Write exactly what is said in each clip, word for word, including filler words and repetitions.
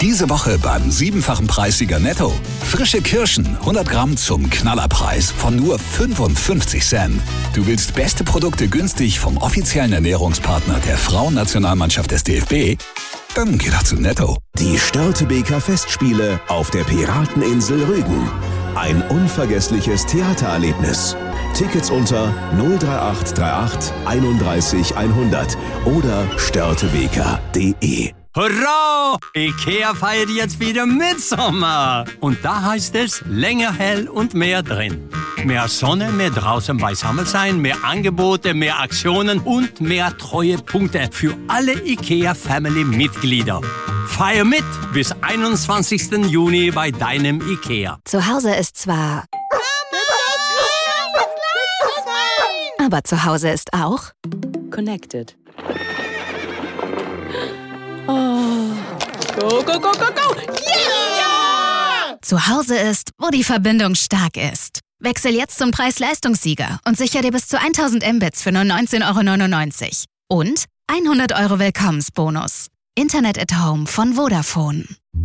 Diese Woche beim siebenfachen Preissieger Netto. Frische Kirschen, hundert Gramm zum Knallerpreis von nur fünfundfünfzig Cent. Du willst beste Produkte günstig vom offiziellen Ernährungspartner der Frauennationalmannschaft des D F B? Dann geh doch zu Netto. Die Störtebeker Festspiele auf der Pirateninsel Rügen. Ein unvergessliches Theatererlebnis. Tickets unter null drei acht drei acht einunddreißig hundert oder störtebeker punkt de. Hurra! IKEA feiert jetzt wieder Mitsommer. Und da heißt es länger hell und mehr drin. Mehr Sonne, mehr draußen beisammen sein, mehr Angebote, mehr Aktionen und mehr Treuepunkte für alle IKEA-Family-Mitglieder. Feier mit bis einundzwanzigsten Juni bei deinem IKEA. Zu Hause ist zwar... Aber zu Hause ist auch... Connected. Oh. Go, go, go, go, go! Yeah! Zu Hause ist, wo die Verbindung stark ist. Wechsel jetzt zum Preis-Leistungssieger und sicher dir bis zu tausend Mbits für nur neunzehn Euro neunundneunzig. Und hundert Euro Willkommensbonus. Internet at Home von Vodafone.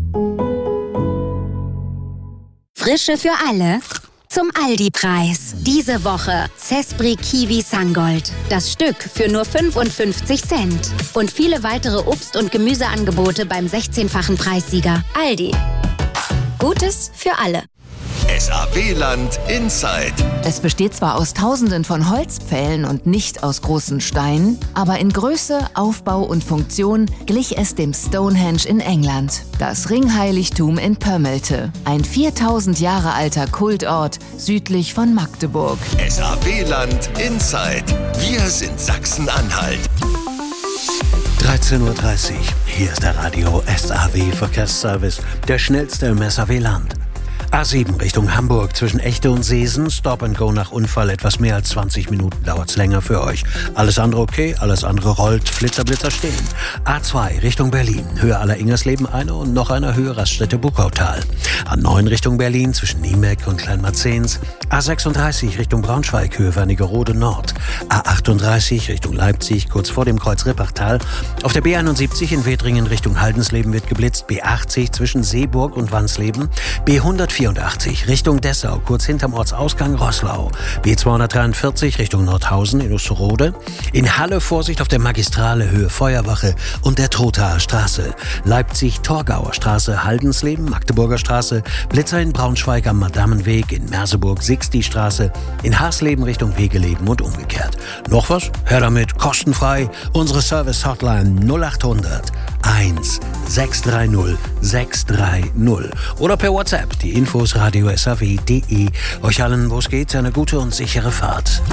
Frische für alle zum Aldi-Preis. Diese Woche Zespri Kiwi Sangold. Das Stück für nur fünfundfünfzig Cent. Und viele weitere Obst- und Gemüseangebote beim sechzehnfachen Preissieger. Aldi. Gutes für alle. S A W-Land Inside. Es besteht zwar aus Tausenden von Holzpfählen und nicht aus großen Steinen, aber in Größe, Aufbau und Funktion glich es dem Stonehenge in England. Das Ringheiligtum in Pömmelte, ein viertausend Jahre alter Kultort südlich von Magdeburg. S A W-Land Inside. Wir sind Sachsen-Anhalt. dreizehn Uhr dreißig. Hier ist der Radio S A W Verkehrsservice, der schnellste im S A W-Land. A sieben Richtung Hamburg zwischen Echte und Seesen. Stop and Go nach Unfall. Etwas mehr als zwanzig Minuten dauert's länger für euch. Alles andere okay, alles andere rollt. Flitzer, Blitzer stehen. A zwei Richtung Berlin. Höhe aller Ingersleben eine und noch einer Höhe Raststätte Buckautal. A neun Richtung Berlin zwischen Niemeck und Kleinmarzens. A sechsunddreißig Richtung Braunschweig. Höhe Wernigerode Nord. A achtunddreißig Richtung Leipzig kurz vor dem Kreuz Rippachtal. Auf der B einundsiebzig in Wedringen Richtung Haldensleben wird geblitzt. B achtzig zwischen Seeburg und Wansleben. B hundertvierundachtzig Richtung Dessau, kurz hinterm Ortsausgang Roßlau. B zweihundertdreiundvierzig Richtung Nordhausen in Osterode. In Halle Vorsicht auf der Magistrale Höhe Feuerwache und der Trothaer Straße. Leipzig-Torgauer Straße, Haldensleben, Magdeburger Straße. Blitzer in Braunschweig am Madamenweg, in Merseburg Sixti-Straße. In Hasleben Richtung Wegeleben und umgekehrt. Noch was? Her damit, kostenfrei. Unsere Service-Hotline null achthundert eins sechs drei null sechs drei null. Oder per WhatsApp die Infos radio s a w punkt de. Euch allen, wo es geht, eine gute und sichere Fahrt.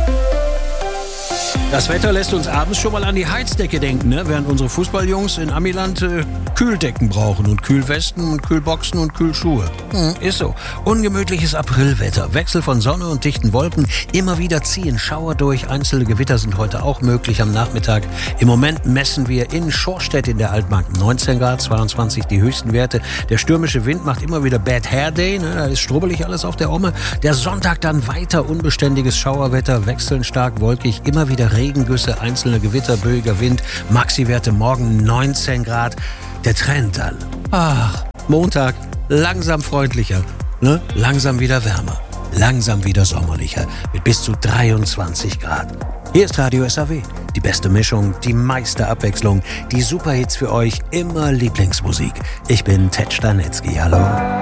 Das Wetter lässt uns abends schon mal an die Heizdecke denken, ne? Während unsere Fußballjungs in Amiland äh, Kühldecken brauchen und Kühlwesten und Kühlboxen und Kühlschuhe. Hm, ist so. Ungemütliches Aprilwetter, Wechsel von Sonne und dichten Wolken, immer wieder ziehen Schauer durch. Einzelne Gewitter sind heute auch möglich am Nachmittag. Im Moment messen wir in Schorstedt in der Altmark neunzehn Grad, zweiundzwanzig die höchsten Werte. Der stürmische Wind macht immer wieder Bad Hair Day, ne? Da ist strubbelig alles auf der Omme. Der Sonntag dann weiter unbeständiges Schauerwetter, wechselnd stark wolkig, immer wieder Regengüsse, einzelne Gewitter, böiger Wind, Maxi-Werte morgen neunzehn Grad. Der Trend dann, ach, Montag langsam freundlicher, ne? Langsam wieder wärmer, langsam wieder sommerlicher mit bis zu dreiundzwanzig Grad. Hier ist Radio S A W, die beste Mischung, die meiste Abwechslung, die Superhits für euch, immer Lieblingsmusik. Ich bin Ted Stanetzky, hallo.